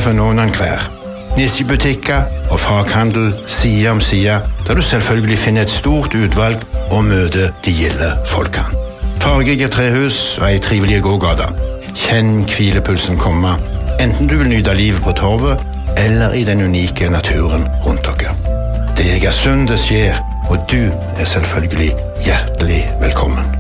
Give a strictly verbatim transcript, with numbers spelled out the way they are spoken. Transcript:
for noen hver. Nisjebutikker og faghandel side om side, der du selvfølgelig finner et stort utvalg og møter de gilde folkene. Fargige trehus og ei trivelig gågata. Kjenn hvilepulsen komme, enten du vil nyte livet på torvet, eller i den unike naturen rundt dere. Det er Egersund det skjer, og du er selvfølgelig hjertelig velkommen.